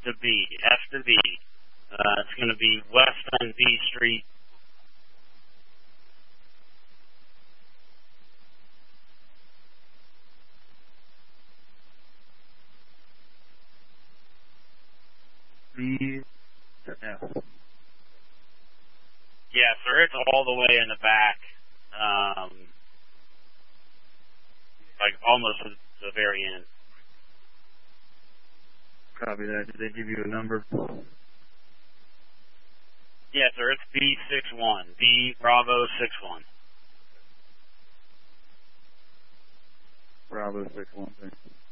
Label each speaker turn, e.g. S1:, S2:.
S1: to B. F to B. It's going to be west on B Street.
S2: B to F.
S1: Yeah, sir. It's all the way in the back. Like almost at the very end.
S2: Copy that. Did they give you a number?
S1: Yeah, sir. It's B61. B Bravo 61.
S2: Bravo 6-1.